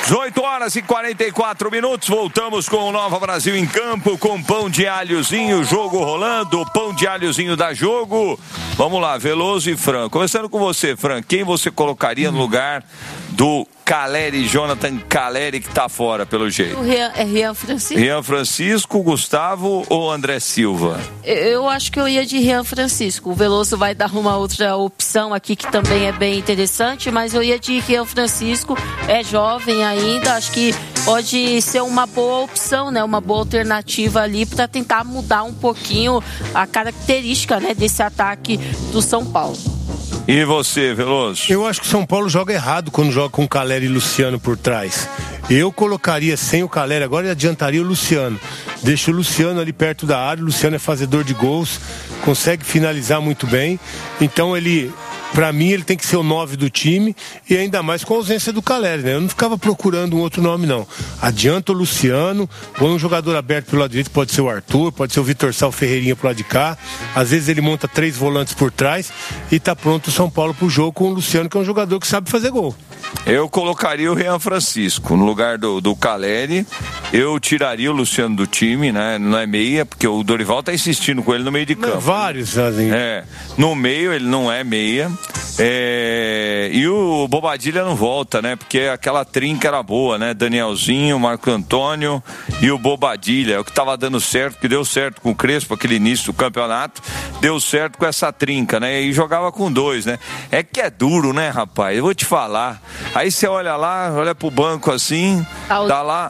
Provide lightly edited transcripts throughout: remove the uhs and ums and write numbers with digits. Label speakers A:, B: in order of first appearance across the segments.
A: 18h44, voltamos com o Nova Brasil em campo, com pão de alhozinho, jogo rolando, pão de alhozinho da Jogo. Vamos lá, Veloso e Fran. Começando com você, Fran, quem você colocaria no lugar do Caleri, Jonathan Caleri, que tá fora, pelo jeito?
B: Rian Francisco.
A: Rian Francisco, Gustavo ou André Silva?
B: Eu acho que eu ia de Rian Francisco. O Veloso vai dar uma outra opção aqui que também é bem interessante, mas eu ia de Rian Francisco. É jovem ainda, acho que pode ser uma boa opção, né? Uma boa alternativa ali para tentar mudar um pouquinho a característica, né, desse ataque do São Paulo.
A: E você, Veloso?
C: Eu acho que o São Paulo joga errado quando joga com Caleri e Luciano por trás. Eu colocaria sem o Caleri agora e adiantaria o Luciano. Deixa o Luciano ali perto da área. O Luciano é fazedor de gols, consegue finalizar muito bem. Então ele, pra mim, ele tem que ser o 9 do time e ainda mais com a ausência do Caleri, né? Eu não ficava procurando um outro nome, não. Adianta o Luciano, põe um jogador aberto pelo lado direito, pode ser o Arthur, pode ser o Vitor Sá, o Ferreirinha pro lado de cá. Às vezes ele monta 3 volantes por trás e tá pronto o São Paulo pro jogo com o Luciano, que é um jogador que sabe fazer gol.
A: Eu colocaria o Rian Francisco no lugar do Caleri. Eu tiraria o Luciano do time, né? Não é meia, porque o Dorival tá insistindo com ele no meio de campo.
C: Vários, assim.
A: No meio ele não é meia. E o Bobadilha não volta, né? Porque aquela trinca era boa, né? Danielzinho, Marco Antônio e o Bobadilha. É o que tava dando certo, que deu certo com o Crespo, aquele início do campeonato. Deu certo com essa trinca, né? E jogava com 2, né? É que é duro, né, rapaz? Eu vou te falar. Aí você olha lá, olha pro banco assim, tá lá.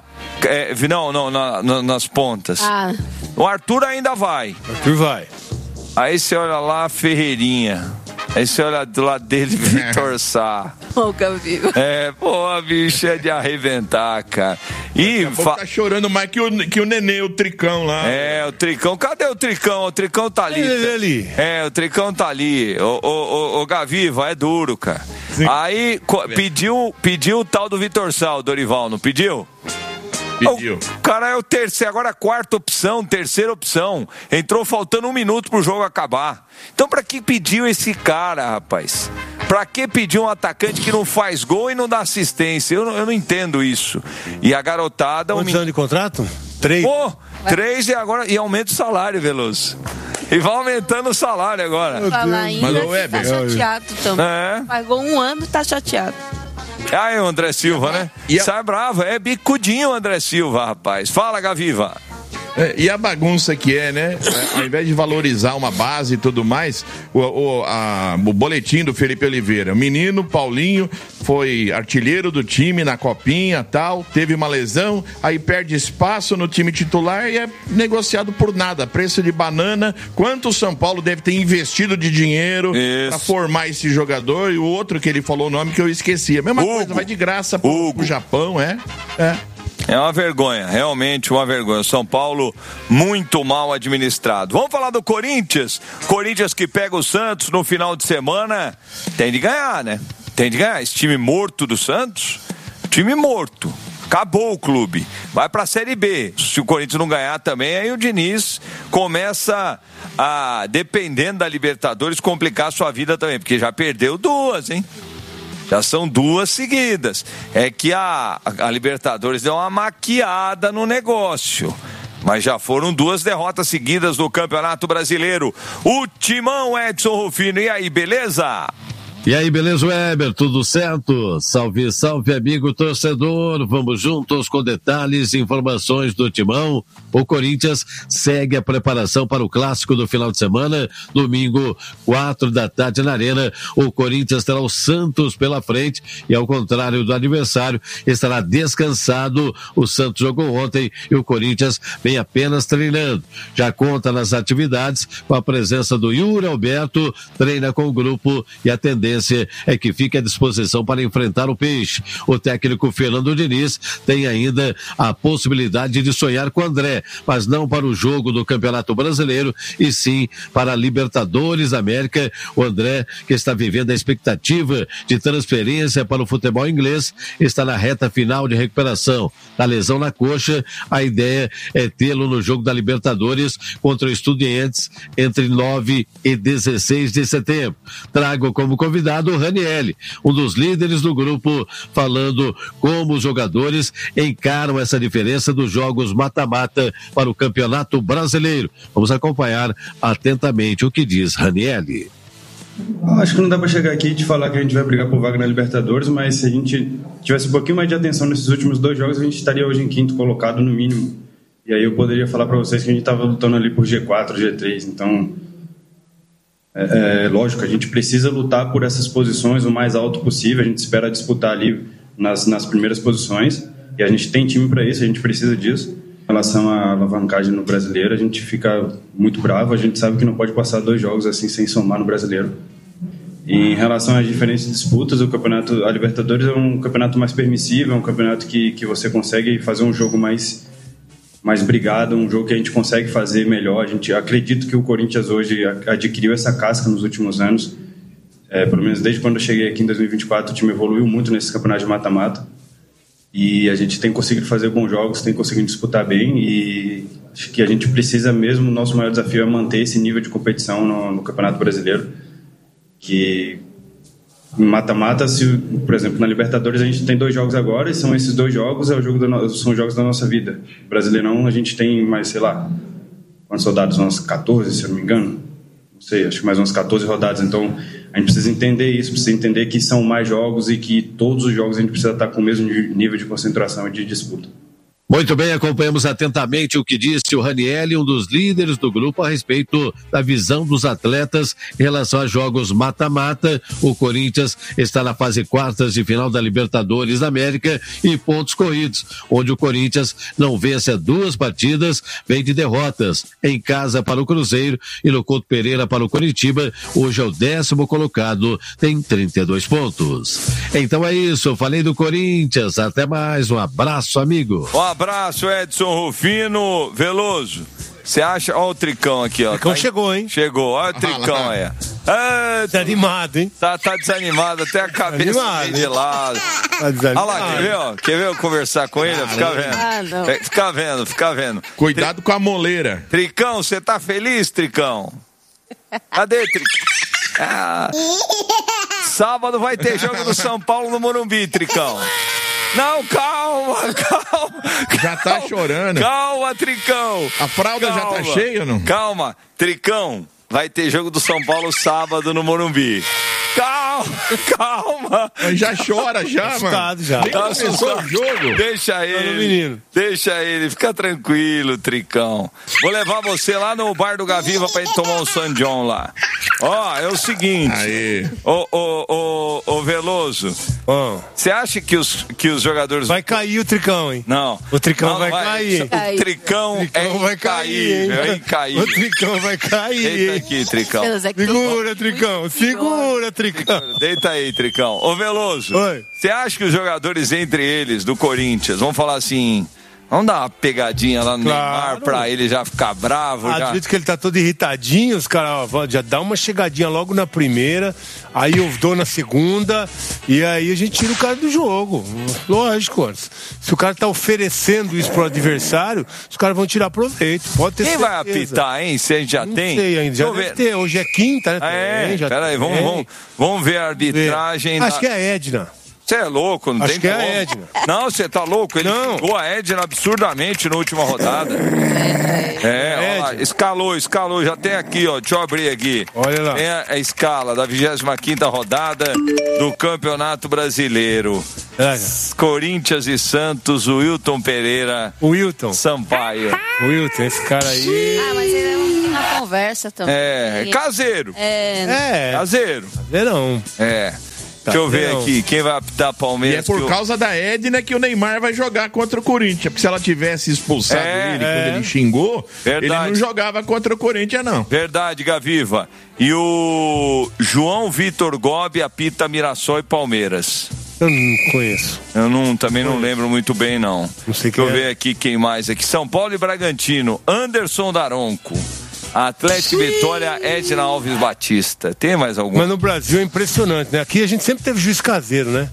A: Nas pontas. O Arthur ainda vai.
C: Arthur vai.
A: Aí você olha lá, Ferreirinha. Aí você olha do lado dele, Vitor Sá.
B: Ô, Gaviva.
A: Bicho, é de arrebentar, cara. E
D: tá chorando mais que o Nenê, o Tricão lá.
A: O Tricão. Cadê o Tricão? O Tricão tá ali.
C: Ele.
A: O Tricão tá ali. O Gaviva, é duro, cara. Sim. Aí pediu o tal do Vitor Sá, o Dorival, não pediu?
D: Pediu.
A: O cara é o terceiro, agora a quarta opção, terceira opção. Entrou faltando 1 minuto pro jogo acabar. Então pra que pediu esse cara, rapaz? Pra que pedir um atacante que não faz gol e não dá assistência? Eu não entendo isso. E a garotada...
C: Quantos anos de contrato? 3.
A: 3 e aumenta o salário, Veloso. E vai aumentando o salário agora.
B: Mas o Weber tá chateado também. Pagou 1 ano e tá chateado.
A: Aí o André Silva, né? Sai bravo, é bicudinho o André Silva, rapaz. Fala, Gaviva.
D: E a bagunça que é, né? Ao invés de valorizar uma base e tudo mais, o boletim do Felipe Oliveira. O menino Paulinho foi artilheiro do time na copinha, tal, teve uma lesão, aí perde espaço no time titular e é negociado por nada, preço de banana. Quanto o São Paulo deve ter investido de dinheiro para formar esse jogador? E o outro que ele falou o nome que eu esqueci. A mesma coisa, vai de graça pro Japão,
A: É uma vergonha, realmente uma vergonha. São Paulo muito mal administrado. Vamos falar do Corinthians. Corinthians que pega o Santos no final de semana. Tem de ganhar, né? Tem de ganhar. Esse time morto do Santos, time morto. Acabou o clube. Vai pra Série B. Se o Corinthians não ganhar também, aí o Diniz começa a, dependendo da Libertadores, complicar a sua vida também. Porque já perdeu 2, hein? Já são 2 seguidas. É que a Libertadores deu uma maquiada no negócio. Mas já foram 2 derrotas seguidas no Campeonato Brasileiro. O Timão, Edson Rufino. E aí, beleza?
E: E aí, beleza, Weber? Tudo certo? Salve, salve, amigo torcedor. Vamos juntos com detalhes e informações do Timão. O Corinthians segue a preparação para o clássico do final de semana. Domingo, 4 da tarde na Arena. O Corinthians terá o Santos pela frente e, ao contrário do adversário, estará descansado. O Santos jogou ontem e o Corinthians vem apenas treinando. Já conta nas atividades com a presença do Yuri Alberto, treina com o grupo e a tendência é que fique à disposição para enfrentar o Peixe. O técnico Fernando Diniz tem ainda a possibilidade de sonhar com o André, mas não para o jogo do Campeonato Brasileiro, e sim para a Libertadores da América. O André, que está vivendo a expectativa de transferência para o futebol inglês, está na reta final de recuperação da lesão na coxa. A ideia é tê-lo no jogo da Libertadores contra o Estudiantes entre 9 e 16 de setembro. Trago como convidado convidado o Ranieri, um dos líderes do grupo, falando como os jogadores encaram essa diferença dos jogos mata-mata para o Campeonato Brasileiro. Vamos acompanhar atentamente o que diz Ranieri.
F: Acho que não dá para chegar aqui e te falar que a gente vai brigar por vaga na Libertadores, mas se a gente tivesse um pouquinho mais de atenção nesses últimos 2 jogos, a gente estaria hoje em 5º colocado no mínimo. E aí eu poderia falar para vocês que a gente estava lutando ali por G4, G3. Então, lógico, a gente precisa lutar por essas posições o mais alto possível. A gente espera disputar ali nas primeiras posições. E a gente tem time para isso, a gente precisa disso. Em relação à alavancagem no Brasileiro, a gente fica muito bravo. A gente sabe que não pode passar 2 jogos assim sem somar no Brasileiro. E em relação às diferentes disputas, a Libertadores é um campeonato mais permissivo, é um campeonato que você consegue fazer um jogo mais brigado, um jogo que a gente consegue fazer melhor. A gente acredito que o Corinthians hoje adquiriu essa casca nos últimos anos. Pelo menos desde quando eu cheguei aqui em 2024, o time evoluiu muito nesse campeonato de mata-mata. E a gente tem conseguido fazer bons jogos, tem conseguido disputar bem, e acho que a gente precisa mesmo, o nosso maior desafio é manter esse nível de competição no Campeonato Brasileiro, que em mata-mata, por exemplo, na Libertadores a gente tem 2 jogos agora, e são esses 2 jogos, são jogos da nossa vida. Brasileirão a gente tem mais, sei lá, quantos rodadas? Umas 14, se eu não me engano. Não sei, acho que mais umas 14 rodadas. Então a gente precisa entender isso, precisa entender que são mais jogos e que todos os jogos a gente precisa estar com o mesmo nível de concentração e de disputa.
E: Muito bem, acompanhamos atentamente o que disse o Ranieri, um dos líderes do grupo, a respeito da visão dos atletas em relação a jogos mata-mata. O Corinthians está na fase quartas de final da Libertadores da América e pontos corridos, onde o Corinthians não vence há 2 partidas, vem de derrotas em casa para o Cruzeiro e no Couto Pereira para o Coritiba. Hoje é o 10º colocado, tem 32 pontos. Então é isso, falei do Corinthians, até mais, um abraço, amigo.
A: Um abraço, Edson Rufino. Veloso, você acha? Olha o Tricão aqui, ó.
C: O Tricão chegou, hein?
A: Chegou, olha o Tricão aí.
C: Tá animado, hein?
A: Tá desanimado, até a cabeça meio de lado.
C: Tá desanimado.
A: Olha lá, quer ver, ó? Quer ver eu conversar com ele? Fica vendo. Fica vendo.
D: Cuidado com a moleira.
A: Tricão, você tá feliz, Tricão? Cadê, Tricão? Sábado vai ter jogo do São Paulo no Morumbi, Tricão. Não, calma.
D: Já tá chorando.
A: Calma, Tricão.
D: A fralda já tá cheia ou não?
A: Calma, Tricão. Vai ter jogo do São Paulo sábado no Morumbi. Calma.
D: Já chora, já, mano.
C: Já.
D: Nem começou o jogo.
A: Deixa ele, fica tranquilo, Tricão. Vou levar você lá no bar do Gaviva pra gente tomar um San John lá. Ó, é o seguinte.
D: Aí.
A: Ô Veloso, você acha que os jogadores...
C: Vai cair o Tricão, hein?
A: Não.
C: O Tricão vai cair.
A: O Tricão
C: vai cair,
A: é incaível.
C: O Tricão vai cair.
A: Deita aqui, Tricão.
C: Segura, Tricão. Segura, Tricão.
A: Deita aí, Tricão. Ô Veloso, você acha que os jogadores entre eles, do Corinthians, vão falar assim... Vamos dar uma pegadinha lá no Neymar pra ele já ficar bravo.
C: Do jeito que ele tá todo irritadinho, os caras já dá uma chegadinha logo na primeira, aí eu dou na segunda, e aí a gente tira o cara do jogo. Lógico, se o cara tá oferecendo isso pro adversário, os caras vão tirar proveito. Pode ter
A: Quem
C: certeza.
A: vai apitar, hein? Se a gente já tem?
C: Não sei ainda, já deve ter. Hoje é quinta, né?
A: Peraí, vamos ver a arbitragem.
C: Acho que é a Edna.
A: Você é louco, não tem como.
C: Acho que é a Edna.
A: Não, você tá louco? Ele xingou a Edna absurdamente na última rodada. Olha lá, escalou, já tem aqui, ó, deixa eu abrir aqui.
C: Olha lá.
A: Tem a escala da 25ª rodada do Campeonato Brasileiro. Corinthians e Santos, o Wilton Pereira.
C: O Wilton
A: Sampaio.
C: O Wilton, esse cara aí.
B: Mas ele é uma conversa também.
A: Caseiro. Caseiro.
C: Não.
A: Deixa eu ver aqui, quem vai apitar Palmeiras?
D: E é por causa da Edna que o Neymar vai jogar contra o Corinthians, porque se ela tivesse expulsado ele quando ele xingou, ele não jogava contra o Corinthians, não.
A: Verdade, Gaviva. E o João Vitor Gobi apita Mirassol e Palmeiras.
C: Eu não conheço.
A: Eu também não lembro muito bem, não.
C: Não sei
A: Deixa eu ver aqui quem mais aqui. São Paulo e Bragantino, Anderson Daronco. Atlético Vitória, Edna Alves Batista. Tem mais algum?
C: Mas no Brasil é impressionante, né? Aqui a gente sempre teve juiz caseiro, né?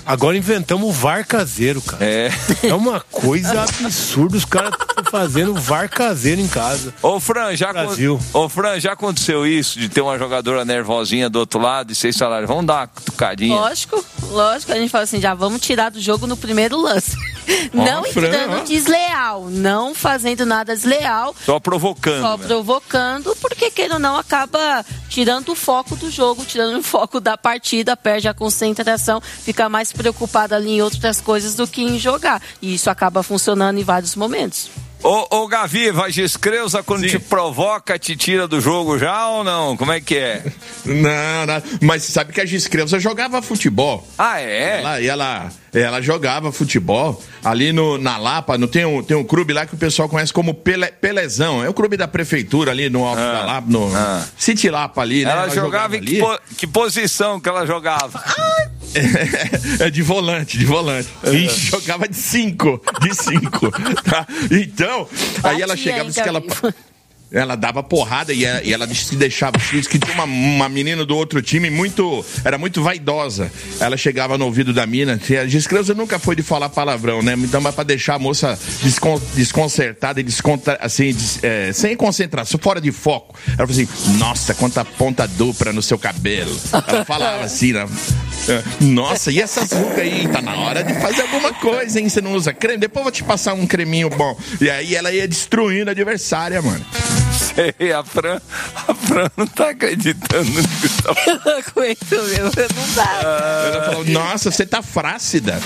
C: Agora inventamos o VAR caseiro, cara. É uma coisa absurda, os caras estão fazendo VAR caseiro em casa.
A: Ô Fran, já aconteceu isso, de ter uma jogadora nervosinha do outro lado e vocês falaram, vamos dar uma cutucadinha?
B: Lógico, a gente fala assim, já vamos tirar do jogo no primeiro lance. Não entrando desleal, não fazendo nada desleal.
A: Só provocando.
B: Só provocando, porque queira ou não, acaba tirando o foco do jogo, tirando o foco da partida, perde a concentração, fica mais preocupado ali em outras coisas do que em jogar. E isso acaba funcionando em vários momentos.
A: Ô Gavi, a Giscreuza quando te provoca, te tira do jogo já ou não? Como é que é?
D: Não, mas sabe que a Giscreuza jogava futebol.
A: Ah, é?
D: Ela jogava futebol ali na Lapa, tem um clube lá que o pessoal conhece como Pelezão. É o clube da prefeitura ali no Alto da Lapa, no City Lapa ali, né?
A: Ela jogava em que posição que ela jogava?
D: De volante. Jogava de 5. Tá? Então, aí ela chegava e disse que ela dava porrada e ela se deixava. Diz que tinha uma menina do outro time era muito vaidosa. Ela chegava no ouvido da mina. A Giscreuza nunca foi de falar palavrão, né? Então, mas pra deixar a moça desconcertada e sem concentração, fora de foco. Ela falou assim: nossa, quanta ponta dupla no seu cabelo. Ela falava assim, né? Nossa, e essas rugas aí? Tá na hora de fazer alguma coisa, hein? Você não usa creme? Depois eu vou te passar um creminho bom. E aí ela ia destruindo a adversária, mano.
A: Sei, a Fran não tá acreditando nisso.
B: Eu não aguento mesmo, não dá.
D: Ela falou, nossa, você tá flácida.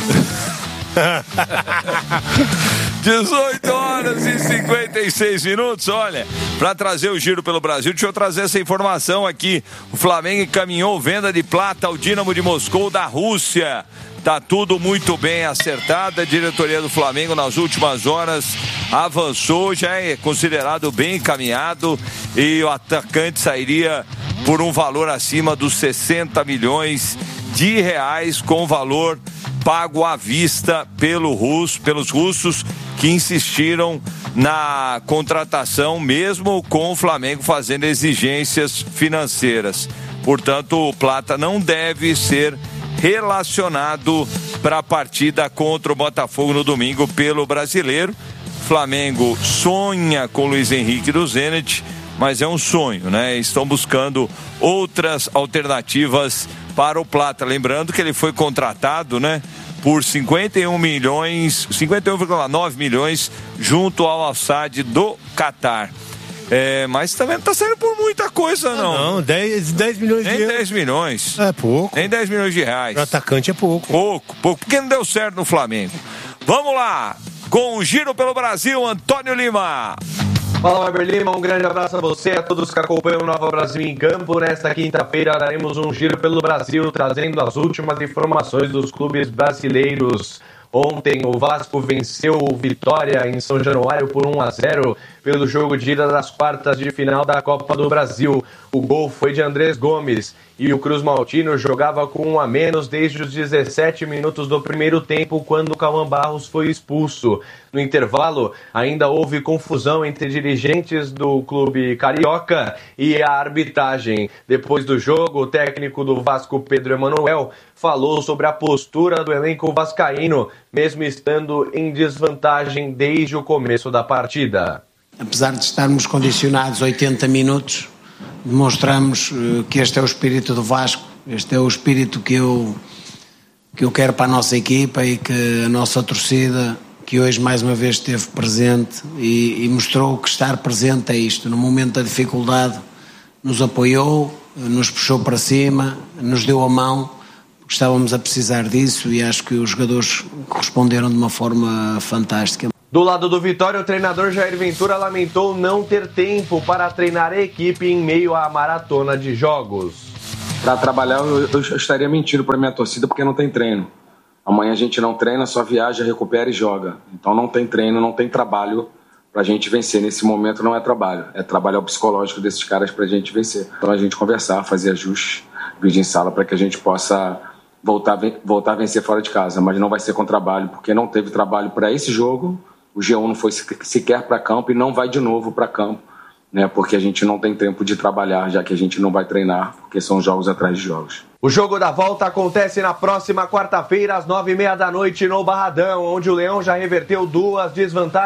A: 18h56. Olha, para trazer o giro pelo Brasil, deixa eu trazer essa informação aqui. O Flamengo encaminhou venda de plata ao Dínamo de Moscou da Rússia. Tá tudo muito bem acertado. A diretoria do Flamengo nas últimas horas avançou, já é considerado bem encaminhado e o atacante sairia por um valor acima dos 60 milhões de reais, com valor pago à vista pelos russos que insistiram na contratação, mesmo com o Flamengo fazendo exigências financeiras. Portanto, o Plata não deve ser relacionado para a partida contra o Botafogo no domingo pelo Brasileiro. Flamengo sonha com Luiz Henrique do Zenit, mas é um sonho, né? Estão buscando outras alternativas para o Plata. Lembrando que ele foi contratado, né, por 51,9 milhões junto ao Al-Sadd do Catar. Mas também não está saindo por muita coisa, não.
C: Não, 10 milhões de euros.
A: Nem 10 milhões.
C: É pouco.
A: Nem 10 milhões de reais.
C: O atacante é pouco.
A: Pouco, porque não deu certo no Flamengo. Vamos lá, com o giro pelo Brasil, Antônio Lima.
G: Fala, Weber Lima, um grande abraço a você, a todos que acompanham o Nova Brasil em Campo. Nesta quinta-feira daremos um giro pelo Brasil, trazendo as últimas informações dos clubes brasileiros. Ontem o Vasco venceu o Vitória em São Januário por 1-0 pelo jogo de ida das quartas de final da Copa do Brasil. O gol foi de Andrés Gomes e o Cruz Maltino jogava com 1 a menos desde os 17 minutos do primeiro tempo, quando o Cauã Barros foi expulso. No intervalo, ainda houve confusão entre dirigentes do clube carioca e a arbitragem. Depois do jogo, o técnico do Vasco, Pedro Emanuel, falou sobre a postura do elenco vascaíno, mesmo estando em desvantagem desde o começo da partida.
H: Apesar de estarmos condicionados 80 minutos, demonstramos que este é o espírito do Vasco, este é o espírito que eu quero para a nossa equipa e que a nossa torcida, que hoje mais uma vez esteve presente e mostrou que estar presente é isto. No momento da dificuldade nos apoiou, nos puxou para cima, nos deu a mão, porque estávamos a precisar disso, e acho que os jogadores corresponderam de uma forma fantástica.
G: Do lado do Vitória, o treinador Jair Ventura lamentou não ter tempo para treinar a equipe em meio à maratona de jogos.
I: Para trabalhar, eu estaria mentindo para minha torcida, porque não tem treino. Amanhã a gente não treina, só viaja, recupera e joga. Então não tem treino, não tem trabalho para a gente vencer. Nesse momento não é trabalho, é trabalhar o psicológico desses caras para a gente vencer. Então a gente conversar, fazer ajustes, vídeo em sala, para que a gente possa voltar a vencer fora de casa. Mas não vai ser com trabalho, porque não teve trabalho para esse jogo. O G1 não foi sequer para campo e não vai de novo para campo né? Porque a gente não tem tempo de trabalhar, já que a gente não vai treinar, porque são jogos atrás de jogos.
G: O jogo da volta acontece na próxima quarta-feira, às 9h30 da noite, no Barradão, onde o Leão já reverteu 2 desvantagens.